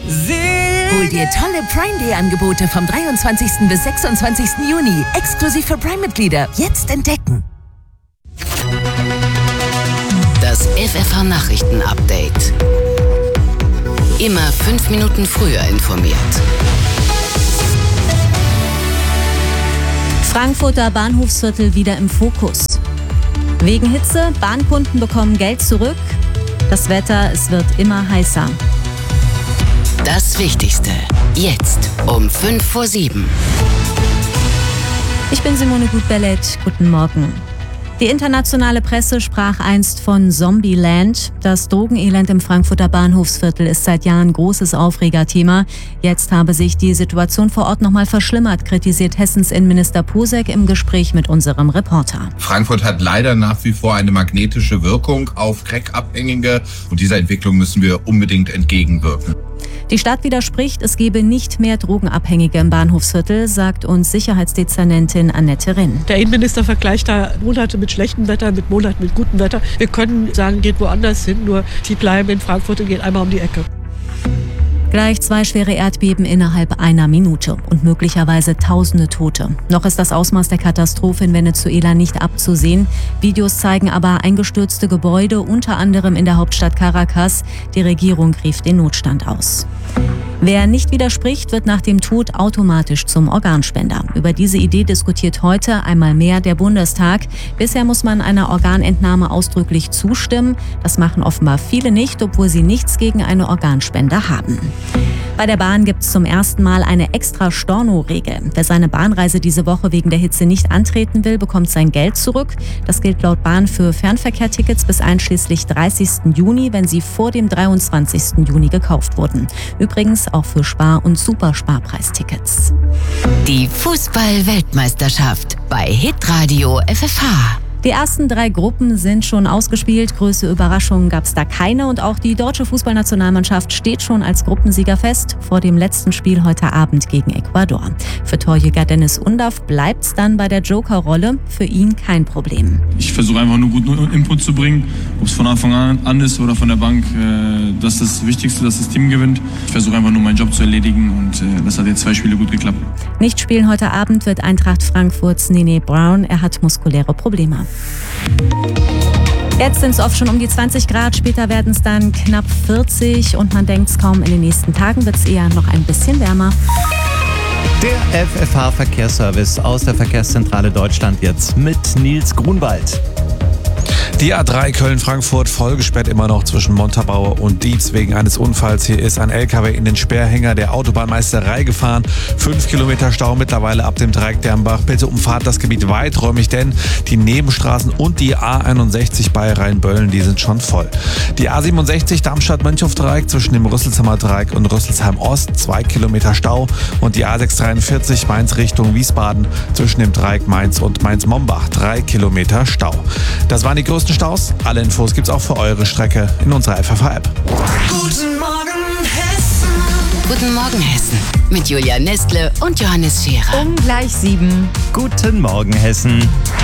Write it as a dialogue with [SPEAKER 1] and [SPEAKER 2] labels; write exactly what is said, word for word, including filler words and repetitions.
[SPEAKER 1] Hol dir tolle Prime Day Angebote vom dreiundzwanzigsten bis sechsundzwanzigsten Juni. Exklusiv für Prime-Mitglieder. Jetzt entdecken.
[SPEAKER 2] Das F F H-Nachrichten-Update. Immer fünf Minuten früher informiert.
[SPEAKER 3] Frankfurter Bahnhofsviertel wieder im Fokus. Wegen Hitze, Bahnkunden bekommen Geld zurück. Das Wetter, es wird immer heißer.
[SPEAKER 2] Das Wichtigste, jetzt um fünf vor sieben.
[SPEAKER 3] Ich bin Simone Gut-Bellet. Guten Morgen. Die internationale Presse sprach einst von Zombieland. Das Drogenelend im Frankfurter Bahnhofsviertel ist seit Jahren großes Aufregerthema. Jetzt habe sich die Situation vor Ort nochmal verschlimmert, kritisiert Hessens Innenminister Posek im Gespräch mit unserem Reporter.
[SPEAKER 4] Frankfurt hat leider nach wie vor eine magnetische Wirkung auf Crack-Abhängige und dieser Entwicklung müssen wir unbedingt entgegenwirken.
[SPEAKER 3] Die Stadt widerspricht, es gebe nicht mehr Drogenabhängige im Bahnhofsviertel, sagt uns Sicherheitsdezernentin Annette Rinn.
[SPEAKER 5] Der Innenminister vergleicht da Monate mit schlechtem Wetter mit Monaten mit gutem Wetter. Wir können sagen, geht woanders hin, nur die bleiben in Frankfurt und gehen einmal um die Ecke.
[SPEAKER 3] Gleich zwei schwere Erdbeben innerhalb einer Minute und möglicherweise tausende Tote. Noch ist das Ausmaß der Katastrophe in Venezuela nicht abzusehen. Videos zeigen aber eingestürzte Gebäude, unter anderem in der Hauptstadt Caracas. Die Regierung rief den Notstand aus. Wer nicht widerspricht, wird nach dem Tod automatisch zum Organspender. Über diese Idee diskutiert heute einmal mehr der Bundestag. Bisher muss man einer Organentnahme ausdrücklich zustimmen. Das machen offenbar viele nicht, obwohl sie nichts gegen eine Organspende haben. Bei der Bahn gibt es zum ersten Mal eine extra Storno-Regel. Wer seine Bahnreise diese Woche wegen der Hitze nicht antreten will, bekommt sein Geld zurück. Das gilt laut Bahn für Fernverkehrtickets bis einschließlich dreißigsten Juni, wenn sie vor dem dreiundzwanzigsten Juni gekauft wurden. Übrigens auch für Spar- und Supersparpreistickets.
[SPEAKER 2] Die Fußball-Weltmeisterschaft bei Hitradio F F H.
[SPEAKER 3] Die ersten drei Gruppen sind schon ausgespielt. Größere Überraschungen gab es da keine. Und auch die deutsche Fußballnationalmannschaft steht schon als Gruppensieger fest vor dem letzten Spiel heute Abend gegen Ecuador. Für Torjäger Dennis Undaff bleibt es dann bei der Joker-Rolle. Für ihn kein Problem.
[SPEAKER 6] Ich versuche einfach nur guten Input zu bringen, ob es von Anfang an ist oder von der Bank. Das ist das Wichtigste, dass das Team gewinnt. Ich versuche einfach nur meinen Job zu erledigen und das hat jetzt zwei Spiele gut geklappt.
[SPEAKER 3] Nicht spielen heute Abend wird Eintracht Frankfurts Nene Brown. Er hat muskuläre Probleme. Jetzt sind es oft schon um die zwanzig Grad, später werden es dann knapp vierzig und man denkt es kaum, in den nächsten Tagen wird es eher noch ein bisschen wärmer.
[SPEAKER 7] Der F F H-Verkehrsservice aus der Verkehrszentrale Deutschland jetzt mit Nils Grunwald.
[SPEAKER 8] Die A drei Köln-Frankfurt vollgesperrt immer noch zwischen Montabaur und Dietz wegen eines Unfalls. Hier ist ein L K W in den Sperrhänger der Autobahnmeisterei gefahren. Fünf Kilometer Stau mittlerweile ab dem Dreieck Dernbach. Bitte umfahrt das Gebiet weiträumig, denn die Nebenstraßen und die A einundsechzig bei Rheinböllen, die sind schon voll. Die A siebenundsechzig Darmstadt-Mönchhof-Dreieck zwischen dem Rüsselsheimer Dreieck und Rüsselsheim-Ost, zwei Kilometer Stau. Und die A sechshundertdreiundvierzig Mainz Richtung Wiesbaden zwischen dem Dreieck Mainz und Mainz-Mombach, drei Kilometer Stau. Das waren die größten Staus. Alle Infos gibt's auch für eure Strecke in unserer F F H-App.
[SPEAKER 1] Guten Morgen, Hessen.
[SPEAKER 2] Guten Morgen, Hessen. Mit Julia Nestle und Johannes Scherer.
[SPEAKER 3] Um gleich sieben.
[SPEAKER 7] Guten Morgen, Hessen.